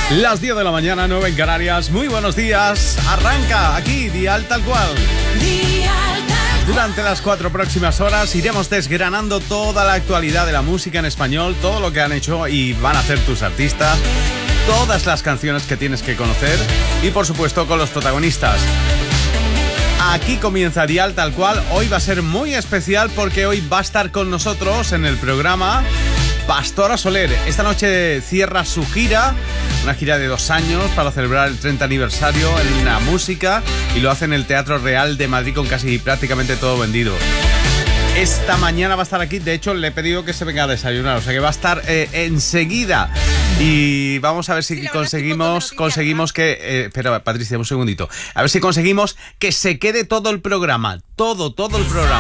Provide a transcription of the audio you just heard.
Las 10 de la mañana, 9 en Canarias. Muy buenos días. Arranca aquí Dial Tal Cual. Durante las 4 próximas horas iremos desgranando toda la actualidad de la música en español, todo lo que han hecho y van a hacer tus artistas, todas las canciones que tienes que conocer y por supuesto con los protagonistas. Aquí comienza Dial Tal Cual. Hoy va a ser muy especial porque hoy va a estar con nosotros en el programa Pastora Soler. Esta noche cierra su gira, una gira de 2 años para celebrar el 30 aniversario en la música, y lo hace en el Teatro Real de Madrid con casi prácticamente todo vendido. Esta mañana va a estar aquí, de hecho le he pedido que se venga a desayunar, o sea que va a estar enseguida. Y vamos a ver si conseguimos que... espera, Patricia, un segundito. A ver si conseguimos que se quede todo el programa, todo el programa.